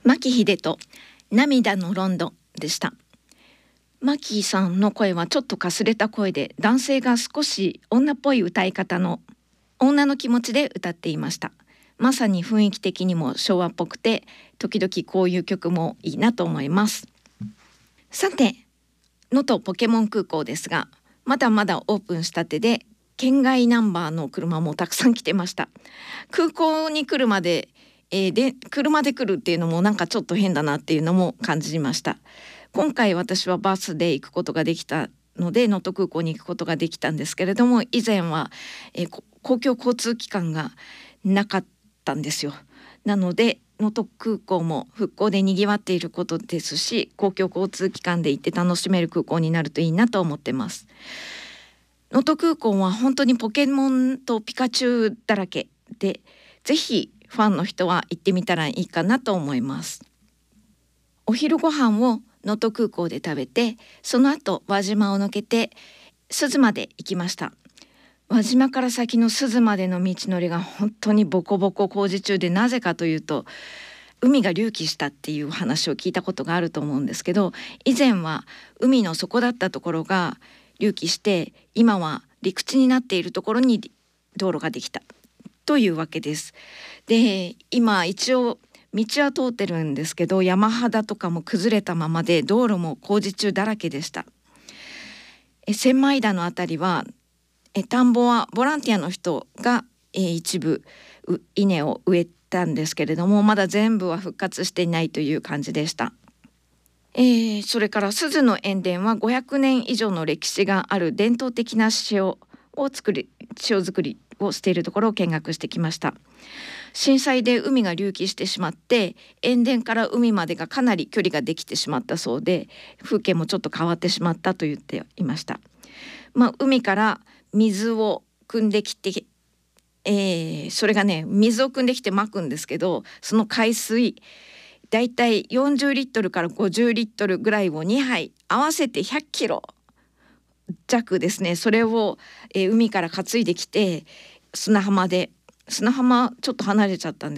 牧秀と涙のロンドンでした。牧さんの声はちょっとかすれた声で、男性が少し女っぽい歌い方の女の気持ちで歌っていました。まさに雰囲気的にも昭和っぽくて、時々こういう曲もいいなと思います。さて、能登ポケモン空港ですが、まだまだオープンしたてで県外ナンバーの車もたくさん来てました。空港に来るまで車で来るっていうのもなんかちょっと変だなっていうのも感じました。今回私はバスで行くことができたので能登空港に行くことができたんですけれども、以前は、公共交通機関がなかったんですよ。なので能登空港も復興でにぎわっていることですし、公共交通機関で行って楽しめる空港になるといいなと思ってます。能登空港は本当にポケモンとピカチュウだらけで、ぜひファンの人は行ってみたらいいかなと思います。お昼ご飯を能登空港で食べて、その後輪島を抜けて珠洲まで行きました。輪島から先の珠洲までの道のりが本当にボコボコ工事中で、なぜかというと海が隆起したっていう話を聞いたことがあると思うんですけど、以前は海の底だったところが隆起して、今は陸地になっているところに道路ができたというわけです。で、今一応道は通ってるんですけど、山肌とかも崩れたままで道路も工事中だらけでした。千枚田のあたりは田んぼはボランティアの人が一部稲を植えたんですけれども、まだ全部は復活していないという感じでした。それから珠洲の塩田は500年以上の歴史がある伝統的な塩作りをしているところを見学してきました。震災で海が隆起してしまって、塩田から海までがかなり距離ができてしまったそうで、風景もちょっと変わってしまったと言っていました。海から水を汲んできて、それがね、水を汲んできてまくんですけど、その海水だいたい40リットルから50リットルぐらいを2杯合わせて100キロ弱ですね。それを、海から担いできて、砂浜ちょっと離れちゃったんです